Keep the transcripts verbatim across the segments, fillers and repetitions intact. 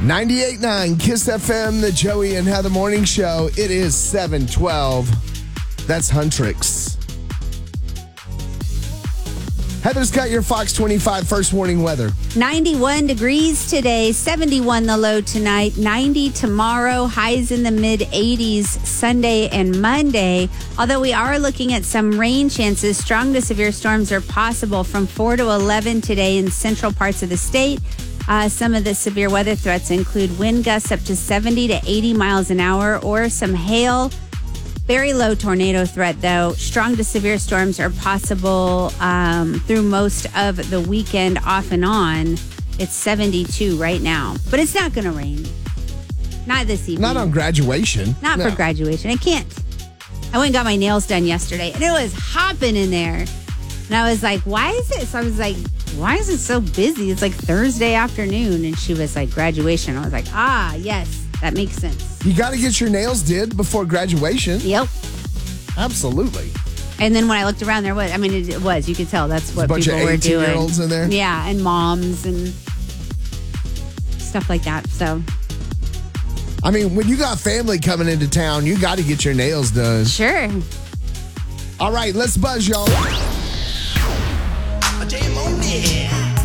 ninety-eight point nine Kiss F M, the Joey and Heather Morning Show. It is seven twelve. That's Huntrix. Heather's got your Fox twenty-five first warning weather. ninety-one degrees today, seventy-one the low tonight, ninety tomorrow, highs in the mid eighties Sunday and Monday. Although we are looking at some rain chances, strong to severe storms are possible from four to eleven today in central parts of the state. Uh, some of the severe weather threats include wind gusts up to seventy to eighty miles an hour or some hail. Very low tornado threat, though. Strong to severe storms are possible um, through most of the weekend off and on. It's seventy-two right now. But it's not going to rain. Not this evening. Not on graduation. Not no. for graduation. I can't. I went and got my nails done yesterday, and it was hopping in there. And I was like, why is it? So I was like, why is it so busy? It's like Thursday afternoon. And she was like, graduation. I was like, ah, yes. That makes sense. You got to get your nails did before graduation. Yep. Absolutely. And then when I looked around, there was, I mean, it, it was, you could tell that's what There's people a bunch were of doing. eighteen-year-olds in there. Yeah, and moms and stuff like that. So. I mean, when you got family coming into town, you got to get your nails done. Sure. All right, let's buzz, y'all. A damn moment.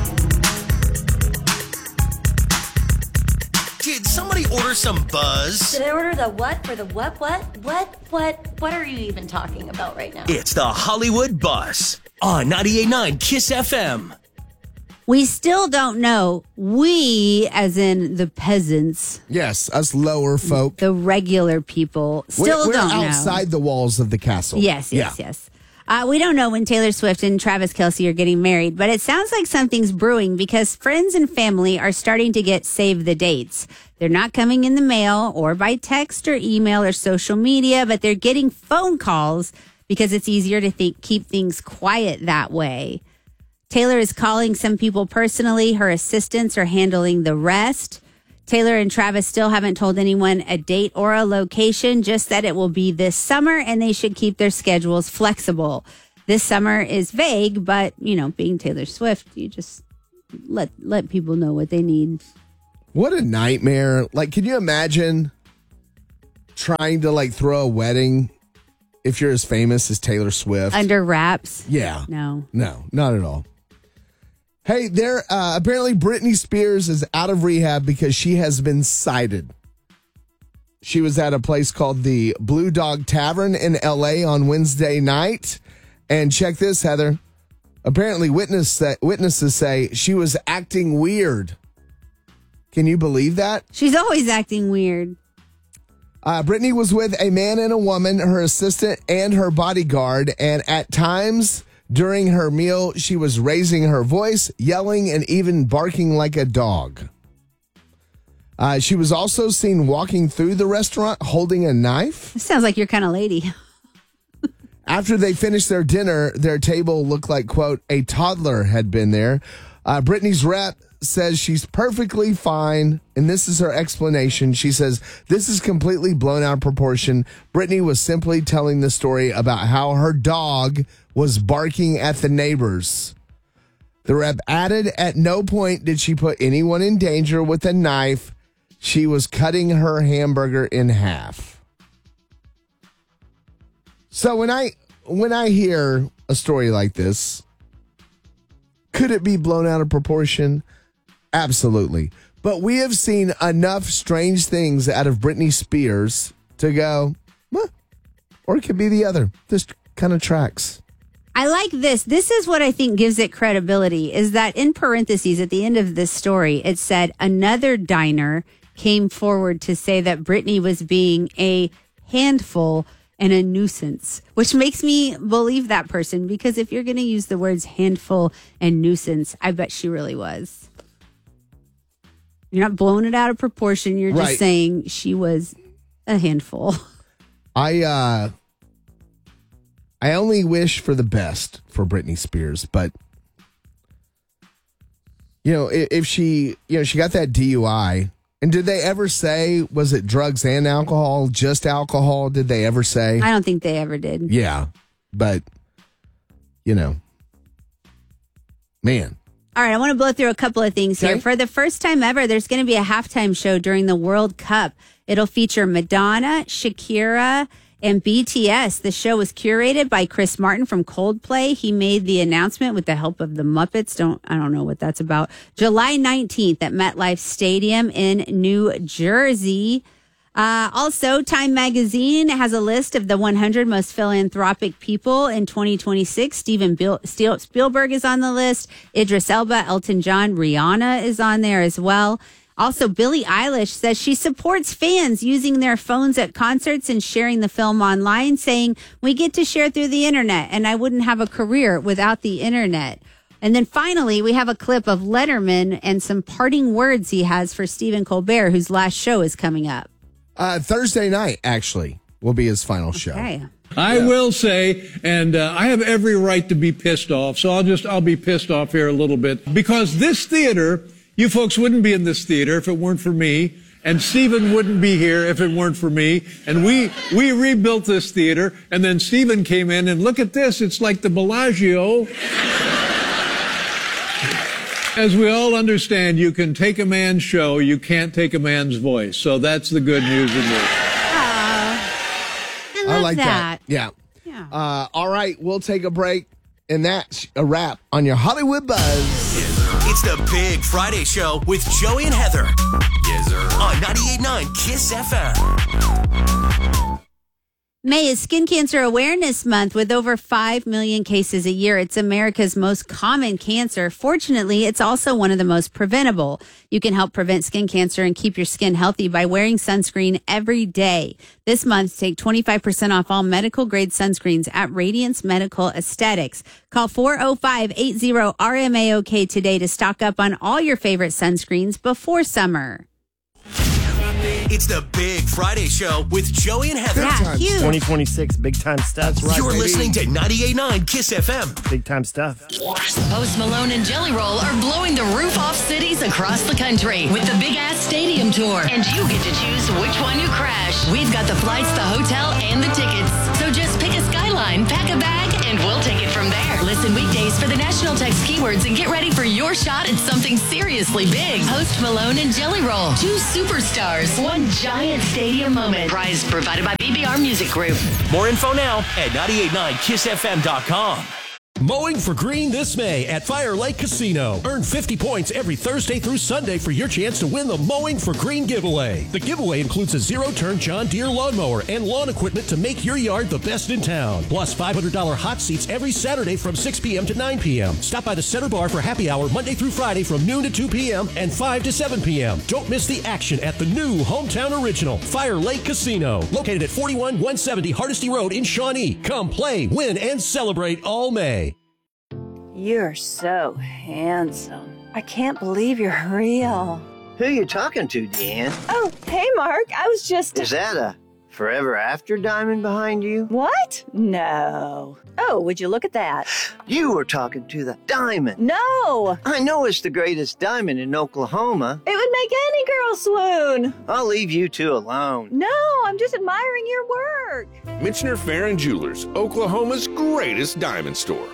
Did somebody order some buzz? Did I order the what for the what, what, what, what, what are you even talking about right now? It's the Hollywood Buzz on ninety-eight point nine Kiss F M. We still don't know. We, as in the peasants. Yes, us lower folk. The regular people still we're, we're don't know. We're outside the walls of the castle. Yes, yes, yeah. yes. Uh, we don't know when Taylor Swift and Travis Kelce are getting married, but it sounds like something's brewing because friends and family are starting to get save the dates. They're not coming in the mail or by text or email or social media, but they're getting phone calls because it's easier to think, keep things quiet that way. Taylor is calling some people personally. Her assistants are handling the rest. Taylor and Travis still haven't told anyone a date or a location, just that it will be this summer and they should keep their schedules flexible. This summer is vague, but, you know, being Taylor Swift, you just let let people know what they need. What a nightmare. Like, can you imagine trying to, like, throw a wedding if you're as famous as Taylor Swift? Under wraps? Yeah. No. No, not at all. Hey, there. Uh, apparently, Britney Spears is out of rehab because she has been cited. She was at a place called the Blue Dog Tavern in L A on Wednesday night. And check this, Heather. Apparently, witness, witnesses say she was acting weird. Can you believe that? She's always acting weird. Uh, Britney was with a man and a woman, her assistant and her bodyguard. And at times during her meal, she was raising her voice, yelling, and even barking like a dog. Uh, she was also seen walking through the restaurant holding a knife. This sounds like your kind of lady. After they finished their dinner, their table looked like, quote, a toddler had been there. Uh, Britney's rep says she's perfectly fine, and this is her explanation. She says, this is completely blown out of proportion. Britney was simply telling the story about how her dog was barking at the neighbors. The rep added, at no point did she put anyone in danger with a knife. She was cutting her hamburger in half. So when I when I hear a story like this, could it be blown out of proportion? Absolutely. But we have seen enough strange things out of Britney Spears to go, well, or it could be the other. This kind of tracks. I like this. This is what I think gives it credibility, is that in parentheses at the end of this story, it said another diner came forward to say that Britney was being a handful and a nuisance, which makes me believe that person, because if you're going to use the words handful and nuisance, I bet she really was. You're not blowing it out of proportion. You're just right. saying she was a handful. I, uh, I only wish for the best for Britney Spears, but you know, if, if she, you know, she got that D U I, and did they ever say, was it drugs and alcohol, just alcohol? Did they ever say? I don't think they ever did. Yeah, but you know, man, All right, I want to blow through a couple of things Okay. here. For the first time ever, there's going to be a halftime show during the World Cup. It'll feature Madonna, Shakira, and B T S. The show was curated by Chris Martin from Coldplay. He made the announcement with the help of the Muppets. Don't I don't know what that's about. July nineteenth at MetLife Stadium in New Jersey. Uh, also, Time Magazine has a list of the one hundred most philanthropic people in twenty twenty-six. Steven Bill- Steel- Spielberg is on the list. Idris Elba, Elton John, Rihanna is on there as well. Also, Billie Eilish says she supports fans using their phones at concerts and sharing the film online, saying, we get to share through the internet, and I wouldn't have a career without the internet. And then finally, we have a clip of Letterman and some parting words he has for Stephen Colbert, whose last show is coming up. Uh, Thursday night, actually, will be his final show. Okay. I will say, and uh, I have every right to be pissed off, so I'll just, I'll be pissed off here a little bit. Because this theater, you folks wouldn't be in this theater if it weren't for me, and Stephen wouldn't be here if it weren't for me, and we, we rebuilt this theater, and then Stephen came in, and look at this, it's like the Bellagio. As we all understand, you can take a man's show, you can't take a man's voice. So that's the good news in this. I love I like that. that. Yeah. Yeah. Uh, all right, we'll take a break, and that's a wrap on your Hollywood Buzz. It's the Big Friday Show with Joey and Heather. Yes, sir. On ninety-eight point nine Kiss F M. May is Skin Cancer Awareness Month. With over five million cases a year, it's America's most common cancer. Fortunately, it's also one of the most preventable. You can help prevent skin cancer and keep your skin healthy by wearing sunscreen every day. This month, take twenty-five percent off all medical-grade sunscreens at Radiance Medical Aesthetics. Call four oh five, eight oh, R M A O K today to stock up on all your favorite sunscreens before summer. It's the Big Friday Show with Joey and Heather. Yeah, time huge. twenty twenty-six, big time stuff. That's right. You're baby. listening to ninety-eight point nine Kiss F M. Big time stuff. Post Malone and Jelly Roll are blowing the roof off cities across the country with the Big Ass Stadium Tour. And you get to choose which one you crash. We've got the flights, the hotel, and the tickets. So just pick a skyline, pack a bag, and we'll take it from there. Listen weekdays for the national text keywords and get ready for your shot at something seriously big. Post Malone and Jelly Roll. Two superstars. One giant stadium moment. Prize provided by B B R Music Group. More info now at ninety-eight point nine kiss f m dot com. Mowing for green this May at Fire Lake Casino. Earn fifty points every Thursday through Sunday for your chance to win the Mowing for Green giveaway. The giveaway includes a zero-turn John Deere lawnmower and lawn equipment to make your yard the best in town. Plus five hundred dollars hot seats every Saturday from six p.m. to nine p.m. Stop by the Center Bar for happy hour Monday through Friday from noon to two p.m. and five to seven p.m. Don't miss the action at the new hometown original, Fire Lake Casino. Located at forty-one one seventy Hardesty Road in Shawnee. Come play, win, and celebrate all May. You're so handsome. I can't believe you're real. Who you talking to, Deanne? Oh, hey, Mark. I was just... Is that a Forever After diamond behind you? What? No. Oh, would you look at that? You were talking to the diamond. No! I know it's the greatest diamond in Oklahoma. It would make any girl swoon. I'll leave you two alone. No, I'm just admiring your work. Michener Farron Jewelers, Oklahoma's greatest diamond store.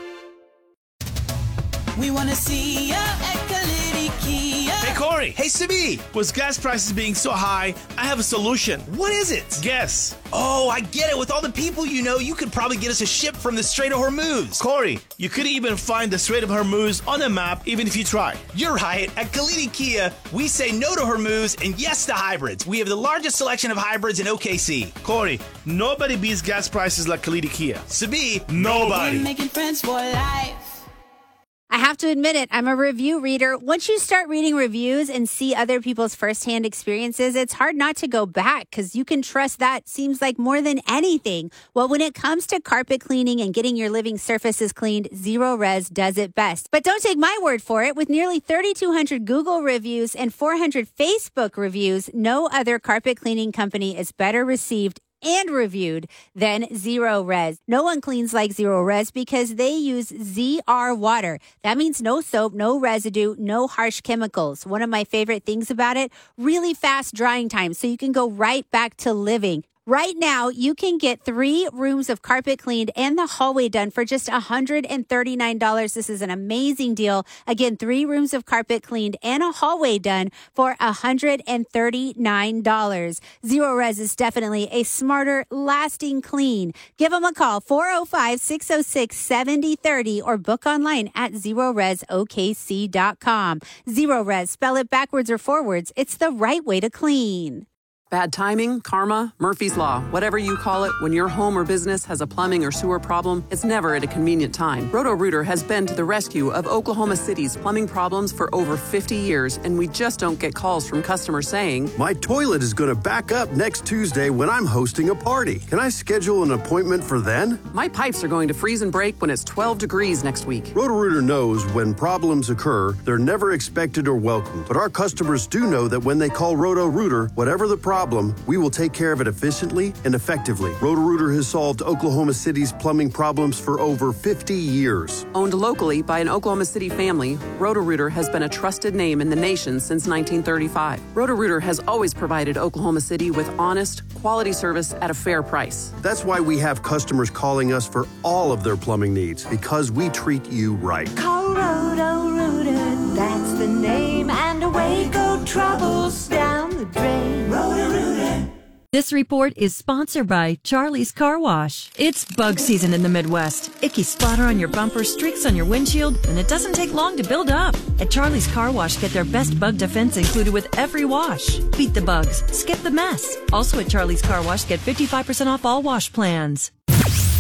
We want to see ya at Kalidi Kia. Hey, Corey. Hey, Sibi. With gas prices being so high, I have a solution. What is it? Guess. Oh, I get it. With all the people you know, you could probably get us a ship from the Strait of Hormuz. Corey, you could even find the Strait of Hormuz on a map, even if you try. You're right. At Kalidi Kia, we say no to Hormuz and yes to hybrids. We have the largest selection of hybrids in O K C. Corey, nobody beats gas prices like Kalidi Kia. Sibi, nobody. We're making friends for life. I have to admit it, I'm a review reader. Once you start reading reviews and see other people's firsthand experiences, it's hard not to go back because you can trust that seems like more than anything. Well, when it comes to carpet cleaning and getting your living surfaces cleaned, Zero Res does it best. But don't take my word for it. With nearly thirty-two hundred Google reviews and four hundred Facebook reviews, no other carpet cleaning company is better received and reviewed than Zero Res. No one cleans like Zero Res because they use Z R water. That means no soap, no residue, no harsh chemicals. One of my favorite things about it, really fast drying time so you can go right back to living. Right now, you can get three rooms of carpet cleaned and the hallway done for just one hundred thirty-nine dollars. This is an amazing deal. Again, three rooms of carpet cleaned and a hallway done for one hundred thirty-nine dollars. Zero Res is definitely a smarter, lasting clean. Give them a call, four oh five, six oh six, seven oh three oh, or book online at zero res o k c dot com. Zero Res, spell it backwards or forwards. It's the right way to clean. Bad timing, karma, Murphy's Law, whatever you call it, when your home or business has a plumbing or sewer problem, it's never at a convenient time. Roto-Rooter has been to the rescue of Oklahoma City's plumbing problems for over fifty years, and we just don't get calls from customers saying, "My toilet is going to back up next Tuesday when I'm hosting a party. Can I schedule an appointment for then?" "My pipes are going to freeze and break when it's twelve degrees next week." Roto-Rooter knows when problems occur, they're never expected or welcomed. But our customers do know that when they call Roto-Rooter, whatever the problem, we will take care of it efficiently and effectively. Roto-Rooter has solved Oklahoma City's plumbing problems for over fifty years. Owned locally by an Oklahoma City family, Roto-Rooter has been a trusted name in the nation since nineteen thirty-five. Roto-Rooter has always provided Oklahoma City with honest, quality service at a fair price. That's why we have customers calling us for all of their plumbing needs, because we treat you right. Call Roto-Rooter, that's the name, and away go troubles down the drain. Roto-Rooter. This report is sponsored by Charlie's Car Wash. It's bug season in the Midwest. Icky splatter on your bumper, streaks on your windshield, and it doesn't take long to build up. At Charlie's Car Wash, get their best bug defense included with every wash. Beat the bugs, skip the mess. Also at Charlie's Car Wash, get fifty-five percent off all wash plans.